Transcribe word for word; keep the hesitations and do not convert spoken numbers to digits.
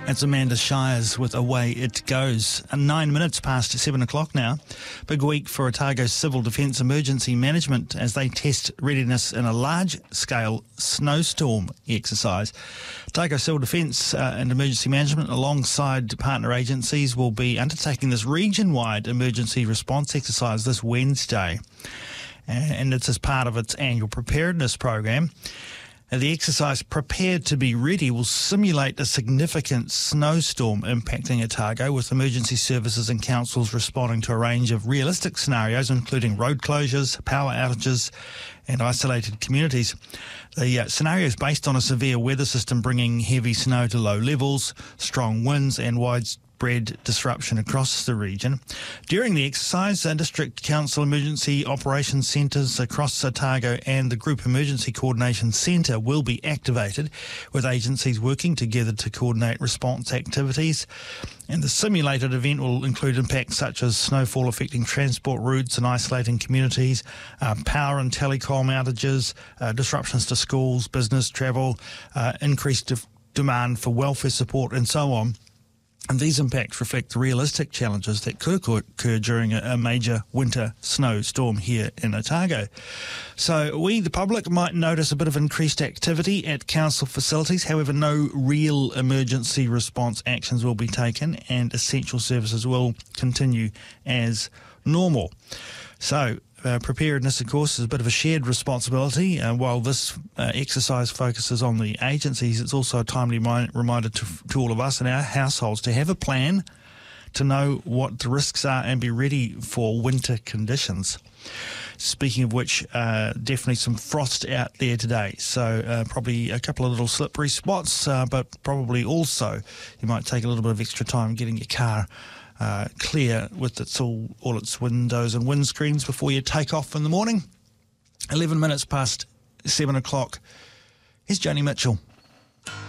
It's Amanda Shires with Away It Goes. And nine minutes past seven o'clock now. Big week for Otago Civil Defence Emergency Management as they test readiness in a large-scale snowstorm exercise. Otago Civil Defence uh, and Emergency Management, alongside partner agencies, will be undertaking this region-wide emergency response exercise this Wednesday. And it's as part of its annual preparedness program. And the exercise, Prepared to be Ready, will simulate a significant snowstorm impacting Otago, with emergency services and councils responding to a range of realistic scenarios, including road closures, power outages and isolated communities. The uh, scenario is based on a severe weather system bringing heavy snow to low levels, strong winds and widespread disruption across the region. During the exercise, uh, District Council Emergency Operations Centres across Otago and the Group Emergency Coordination Centre will be activated, with agencies working together to coordinate response activities. And the simulated event will include impacts such as snowfall affecting transport routes and isolating communities, uh, power and telecom outages, uh, disruptions to schools, business, travel, uh, increased de- demand for welfare support and so on. And these impacts reflect realistic challenges that could occur during a, a major winter snowstorm here in Otago. So we, the public, might notice a bit of increased activity at council facilities. However, no real emergency response actions will be taken, and essential services will continue as normal. So Uh, preparedness, of course, is a bit of a shared responsibility. Uh, while this uh, exercise focuses on the agencies, it's also a timely mi- reminder to, to all of us in our households to have a plan, to know what the risks are and be ready for winter conditions. Speaking of which, uh, definitely some frost out there today, so uh, probably a couple of little slippery spots, uh, but probably also you might take a little bit of extra time getting your car Uh, clear with its all, all its windows and windscreens before you take off in the morning. eleven minutes past seven o'clock. Here's Joni Mitchell.